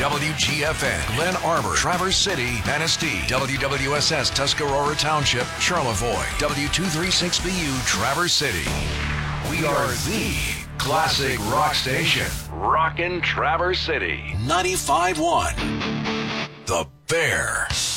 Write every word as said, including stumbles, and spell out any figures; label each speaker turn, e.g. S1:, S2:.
S1: W G F N, Glen Arbor, Traverse City, Manistee, W W S S, Tuscarora Township, Charlevoix, W two thirty-six B U, Traverse City. We are the classic rock station. Rockin' Traverse City. ninety-five point one. The Bear.